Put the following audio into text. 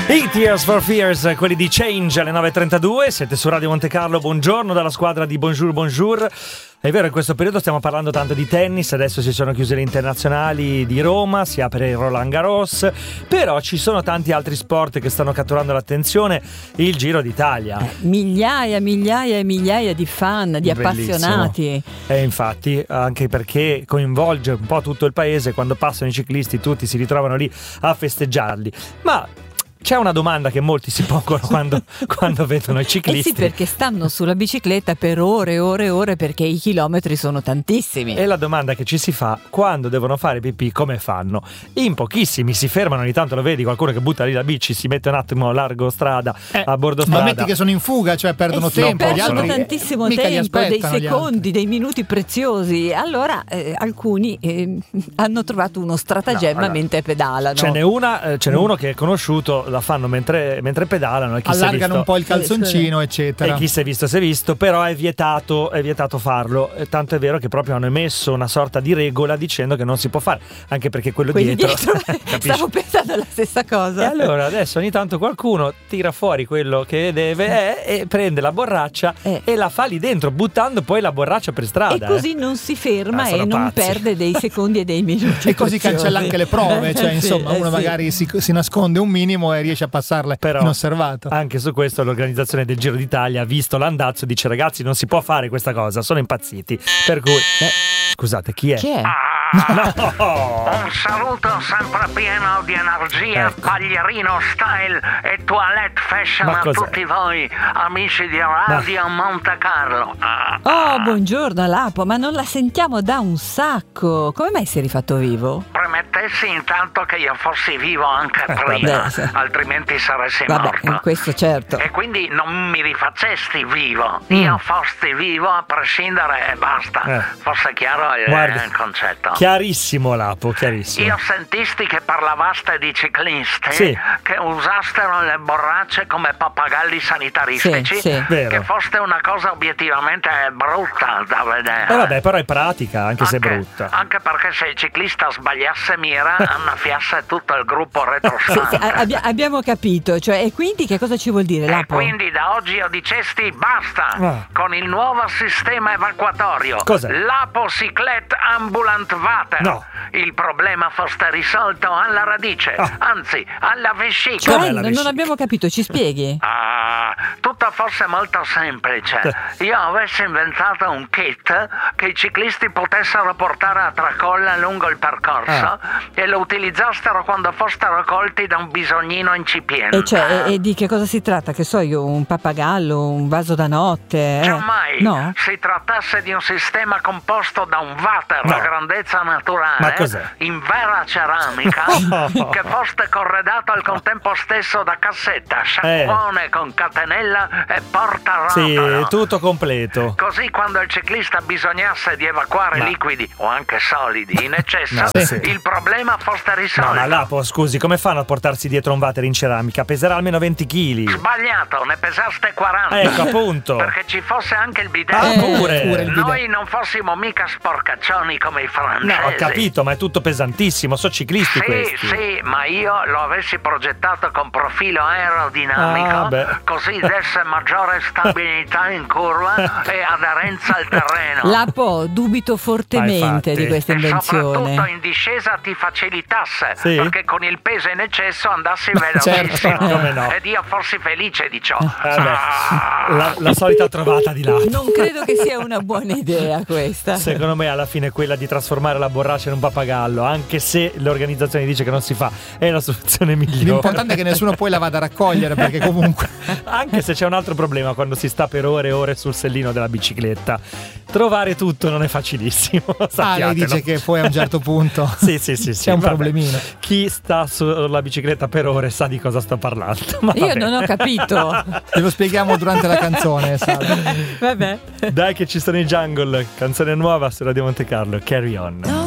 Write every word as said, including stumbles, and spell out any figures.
I Tears for Fears, quelli di Change alle nove e trentadue, siete su Radio Monte Carlo, buongiorno dalla squadra di Bonjour Bonjour. È vero, in questo periodo stiamo parlando tanto di tennis, adesso si sono chiuse le internazionali di Roma, si apre il Roland Garros, però ci sono tanti altri sport che stanno catturando l'attenzione, il Giro d'Italia. Eh, migliaia, migliaia e migliaia di fan, di Bellissimo. Appassionati. E infatti, anche perché coinvolge un po' tutto il paese, quando passano i ciclisti tutti si ritrovano lì a festeggiarli. Ma c'è una domanda che molti si pongono quando, quando vedono i ciclisti. Eh sì, perché stanno sulla bicicletta per ore e ore e ore, perché i chilometri sono tantissimi. E la domanda che ci si fa: quando devono fare pipì, come fanno? In pochissimi si fermano, ogni tanto lo vedi, qualcuno che butta lì la bici, si mette un attimo a largo strada, eh, a bordo ma strada. metti che sono in fuga, cioè perdono eh sì, tempo, perdono gli altri tantissimo mica li tempo, dei aspettano, gli secondi, altri. dei minuti preziosi. Allora eh, alcuni eh, hanno trovato uno stratagemma No, allora, mentre pedalano. Ce n'è una, eh, ce n'è uno che è conosciuto, la fanno mentre mentre pedalano, e chi si è allargano visto, un po' il calzoncino, eccetera. E chi si è visto si è visto, però è vietato, è vietato farlo. E tanto è vero che proprio hanno emesso una sorta di regola dicendo che non si può fare, anche perché quello Quelli dietro, dietro stavo pensando alla stessa cosa. E allora adesso ogni tanto qualcuno tira fuori quello che deve eh, e prende la borraccia eh. e la fa lì dentro, buttando poi la borraccia per strada. E così eh. non si ferma Ah, e sono non pazzi. perde dei secondi e dei minuti. E così cancella anche le prove, cioè Eh, insomma sì, uno eh, magari sì. si, si nasconde un minimo e riesce a passarle Però inosservato. anche su questo l'organizzazione del Giro d'Italia, visto l'andazzo, dice: ragazzi, non si può fare questa cosa, sono impazziti. Per cui eh, scusate, chi è? Chi è? No! Un saluto sempre pieno di energia, Ecco. paglierino style e toilette fashion Ma a cos'è? tutti voi, amici di Radio Monte Carlo. Ah, Oh, buongiorno Lapo, ma non la sentiamo da un sacco. Come mai si è rifatto vivo? Premettessi intanto che io fossi vivo anche Eh, prima, vabbè, sì. altrimenti saresti Vabbè, morto. questo certo. E quindi non mi rifacesti vivo, Mm. io fossi vivo a prescindere e basta. Eh. Fosse chiaro il, Guarda, il concetto. Chiarissimo, Lapo, chiarissimo. Io sentisti che parlavaste di ciclisti Sì. che usastero le borracce come pappagalli sanitaristici, Sì, sì. Vero. che fosse una cosa obiettivamente brutta da vedere. E vabbè, però è pratica, anche se è brutta. Anche perché se il ciclista sbagliasse mira, annaffiasse tutto il gruppo Sì, retrostante. sì, abbi- abbiamo capito, cioè, e quindi che cosa ci vuol dire E Lapo? quindi da oggi io dicesti basta Ah. con il nuovo sistema evacuatorio. Cos'è? L'apocyclette ambulant water. No. Il problema fosse risolto alla radice, Ah. anzi alla vescica. Cioè, Com'è la non, non vescica? abbiamo capito, ci spieghi? Ah, tutto fosse molto semplice. Io avessi inventato un kit che i ciclisti potessero portare a tracolla lungo il percorso Ah. e lo utilizzassero quando fossero colti da un bisognino incipiente. E, cioè, e, e di che cosa si tratta? Che so io, un pappagallo, un vaso da notte? eh? Giammai No? si trattasse di un sistema composto da un water No. a grandezza naturale, Ma cos'è? in vera ceramica, che fosse corredato al contempo stesso da cassetta, sciacquone con catenella e porta Sì, rotolo. tutto completo. Così quando il ciclista bisognasse di evacuare Ma- liquidi o anche solidi in eccesso, No, sì. il problema fosse risolto. No, ma Lapo, scusi, come fanno a portarsi dietro un water in ceramica? Peserà almeno venti chili. Sbagliato, ne pesaste quaranta. Ecco, appunto. Perché ci fosse anche il bidet. Ah, Eh, pure. pure il bidet. Noi non fossimo mica sporcaccioni come i No, francesi. ho capito, ma è tutto pesantissimo, sono ciclisti Sì, questi. sì, ma io lo avessi progettato con profilo aerodinamico, Ah, beh. così desse maggiore stabilità in curva e aderenza al terreno. Lapo, dubito Ah, fortemente infatti. di questa E soprattutto invenzione. in discesa ti facilitasse, Sì? perché con il peso in eccesso andassi certo, velocissimo come no. ed io fossi felice di ciò. Vabbè, Ah. la, la solita trovata di Lapo. Non credo che sia una buona idea questa. Secondo me alla fine quella di trasformare la borraccia in un pappagallo, anche se l'organizzazione dice che non si fa, è la soluzione migliore. L'importante è che nessuno poi la vada a raccogliere, perché comunque Anche se c'è un altro problema quando si sta per ore e ore sul sellino della bicicletta. Trovare tutto non è facilissimo. ah, lei sappiatelo. dice che poi a un certo punto Sì, sì, sì, sì. c'è un Vabbè. problemino. Chi sta sulla bicicletta per ore sa di cosa sto parlando. Ma Io vabbè. non ho capito. Te lo spieghiamo durante la canzone, Salvo. Vabbè. Dai che ci sono i Jungle, canzone nuova su Radio Monte Carlo, Carry On.